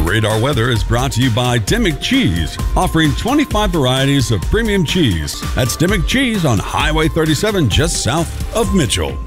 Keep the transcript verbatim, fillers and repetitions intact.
Radar Weather is brought to you by Dimmick Cheese, offering twenty-five varieties of premium cheese. That's Dimmick Cheese on Highway thirty-seven, just south of Mitchell.